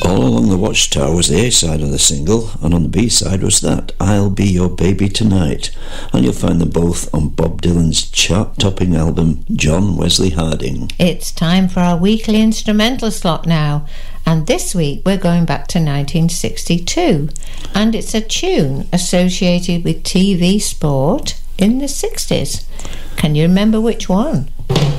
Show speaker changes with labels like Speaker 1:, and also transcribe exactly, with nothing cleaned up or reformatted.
Speaker 1: All Along the Watchtower was the A-side of the single, and on the B-side was that, I'll Be Your Baby Tonight, and you'll find them both on Bob Dylan's chart-topping album, John Wesley Harding.
Speaker 2: It's time for our weekly instrumental slot now, and this week we're going back to nineteen sixty-two, and it's a tune associated with T V sport in the sixties. Can you remember which one?